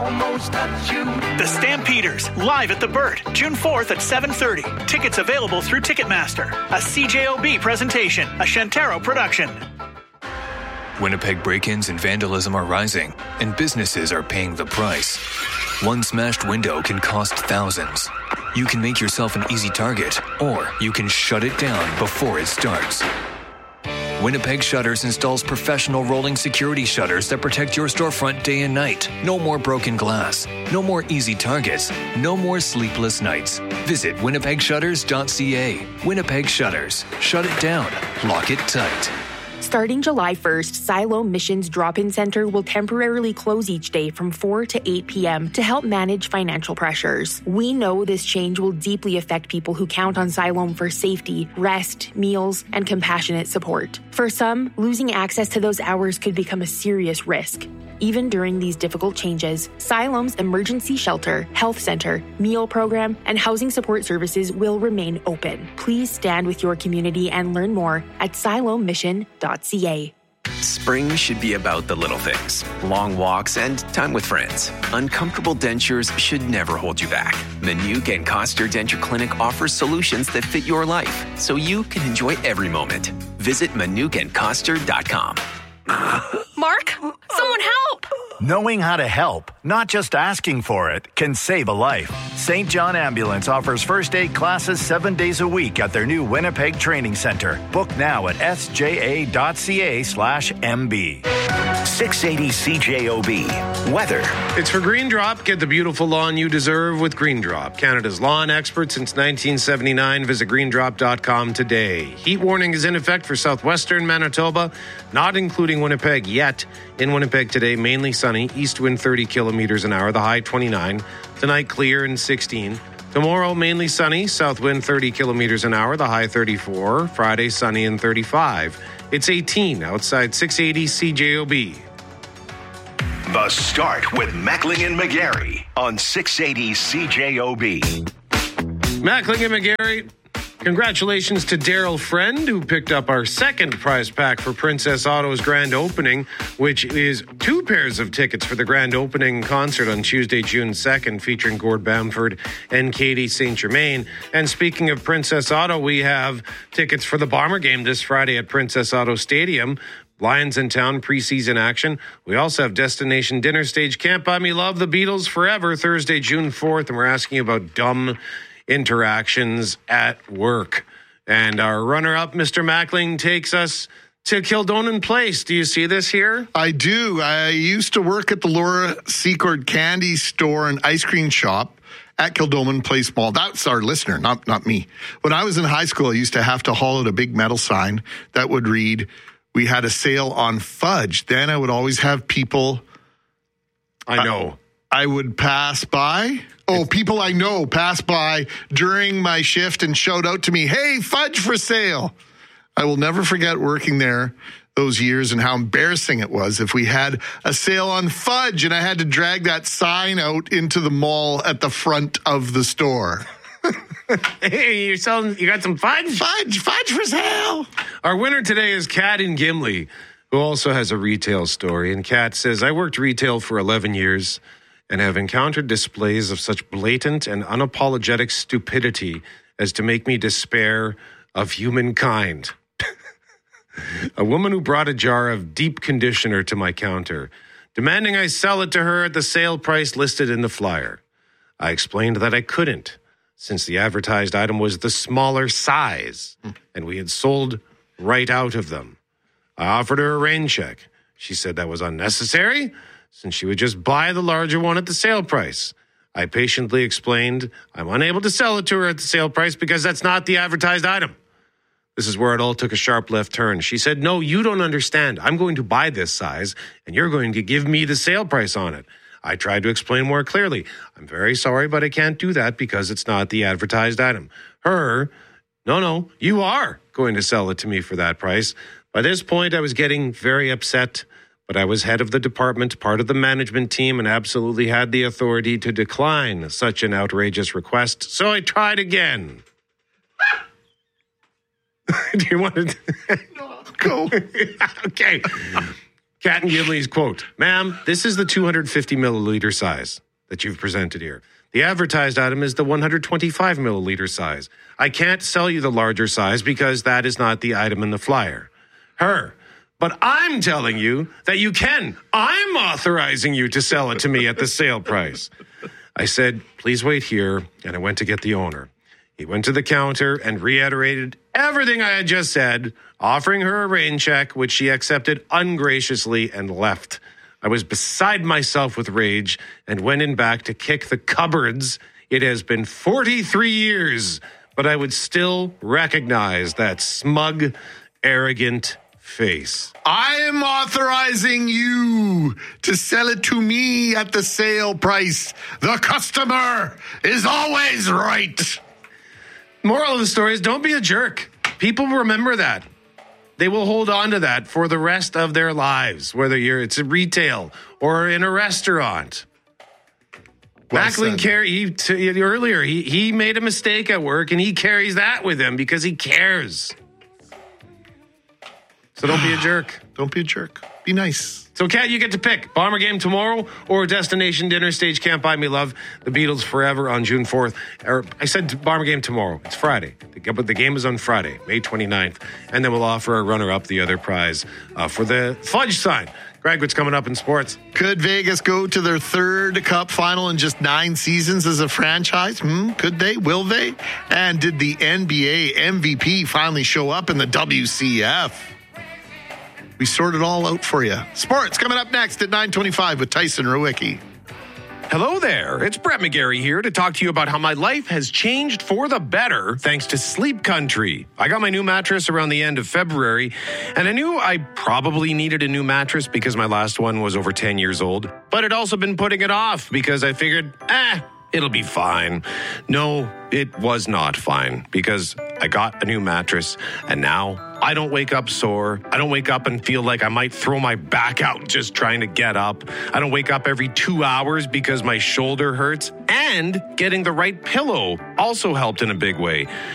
Almost got you. The Stampeders, live at the Burt, June 4th at 7:30. Tickets available through Ticketmaster. A CJOB presentation, a Shantaro production. Winnipeg break-ins and vandalism are rising, and businesses are paying the price. One smashed window can cost thousands. You can make yourself an easy target, or you can shut it down before it starts. Winnipeg Shutters installs professional rolling security shutters that protect your storefront day and night. No more broken glass. No more easy targets. No more sleepless nights. Visit winnipegshutters.ca. Winnipeg Shutters. Shut it down. Lock it tight. Starting July 1st, Siloam Missions Drop-In Center will temporarily close each day from 4 to 8 p.m. to help manage financial pressures. We know this change will deeply affect people who count on Siloam for safety, rest, meals, and compassionate support. For some, losing access to those hours could become a serious risk. Even during these difficult changes, Siloam's emergency shelter, health center, meal program, and housing support services will remain open. Please stand with your community and learn more at siloammission.ca. Spring should be about the little things. Long walks and time with friends. Uncomfortable dentures should never hold you back. Manuka and Coster Denture Clinic offers solutions that fit your life, so you can enjoy every moment. Visit manukaandcoster.com. Mark, someone help! Knowing how to help, not just asking for it, can save a life. St. John Ambulance offers first aid classes 7 days a week at their new Winnipeg Training Center. Book now at sja.ca/MB. 680 CJOB. Weather. It's for Green Drop. Get the beautiful lawn you deserve with Green Drop. Canada's lawn expert since 1979. Visit greendrop.com today. Heat warning is in effect for southwestern Manitoba, not including Winnipeg yet. In Winnipeg today, mainly sunny, east wind 30 kilometers an hour, the high 29. Tonight, clear and 16. Tomorrow, mainly sunny, south wind 30 kilometers an hour, the high 34. Friday, sunny and 35. It's 18 outside 680 CJOB. The Start with Mackling and McGarry on 680 CJOB. Mackling and McGarry, congratulations to Daryl Friend, who picked up our second prize pack for Princess Auto's grand opening, which is 2 pairs of tickets for the grand opening concert on Tuesday, June 2nd, featuring Gord Bamford and Katie St. Germain. And speaking of Princess Auto, we have tickets for the Bomber game this Friday at Princess Auto Stadium. Lions in town, preseason action. We also have Destination Dinner Stage Can't Buy Me Love, The Beatles Forever, Thursday, June 4th. And we're asking about dumb interactions at work. And our runner-up, Mr. Mackling, takes us to Kildonan Place. Do you see this here? I do. I used to work at the Laura Secord Candy Store and Ice Cream Shop at Kildonan Place Mall. That's our listener, not me. When I was in high school, I used to have to haul out a big metal sign that would read, "We had a sale on fudge." Then I would always have people... I know. I would pass by. People I know pass by during my shift and shout out to me, "Hey, fudge for sale." I will never forget working there those years and how embarrassing it was if we had a sale on fudge and I had to drag that sign out into the mall at the front of the store. Hey, you got some fudge? Fudge for sale. Our winner today is Kat in Gimli, who also has a retail story. And Kat says, "I worked retail for 11 years and have encountered displays of such blatant and unapologetic stupidity as to make me despair of humankind." A woman who brought a jar of deep conditioner to my counter, demanding I sell it to her at the sale price listed in the flyer. I explained that I couldn't, since the advertised item was the smaller size, and we had sold right out of them. I offered her a rain check. She said that was unnecessary, since she would just buy the larger one at the sale price. I patiently explained I'm unable to sell it to her at the sale price because that's not the advertised item. This is where it all took a sharp left turn. She said, "No, you don't understand. I'm going to buy this size, and you're going to give me the sale price on it." I tried to explain more clearly. "I'm very sorry, but I can't do that because it's not the advertised item." Her, "No, you are going to sell it to me for that price." By this point, I was getting very upset, but I was head of the department, part of the management team, and absolutely had the authority to decline such an outrageous request. So I tried again. Do you want to... Go. Okay. Cat and Gimli's quote, "Ma'am, this is the 250 milliliter size that you've presented here. The advertised item is the 125 milliliter size. I can't sell you the larger size because that is not the item in the flyer." Her, "But I'm telling you that you can. I'm authorizing you to sell it to me at the sale price." I said, "Please wait here," and I went to get the owner. He went to the counter and reiterated everything I had just said, offering her a rain check, which she accepted ungraciously and left. I was beside myself with rage and went in back to kick the cupboards. It has been 43 years, but I would still recognize that smug, arrogant face. I am authorizing you to sell it to me at the sale price. The customer is always right. Moral of the story is don't be a jerk. People remember that. They will hold on to that for the rest of their lives, whether it's a retail or in a restaurant. Macklin earlier, he made a mistake at work and he carries that with him because he cares. So don't be a jerk. Don't be a jerk. Be nice. So, Kat, you get to pick Bomber game tomorrow or Destination Dinner Stage Can't Buy Me Love, The Beatles Forever on June 4th. Or I said Bomber game tomorrow. It's Friday. But the game is on Friday, May 29th. And then we'll offer a runner-up the other prize for the fudge sign. Greg, what's coming up in sports? Could Vegas go to their third Cup final in just 9 seasons as a franchise? Could they? Will they? And did the NBA MVP finally show up in the WCF? We sort it all out for you. Sports coming up next at 9:25 with Tyson Rowicki. Hello there. It's Brett McGarry here to talk to you about how my life has changed for the better thanks to Sleep Country. I got my new mattress around the end of February, and I knew I probably needed a new mattress because my last one was over 10 years old. But I'd also been putting it off because I figured, it'll be fine. No, it was not fine because I got a new mattress, and now I don't wake up sore. I don't wake up and feel like I might throw my back out just trying to get up. I don't wake up every 2 hours because my shoulder hurts. And getting the right pillow also helped in a big way.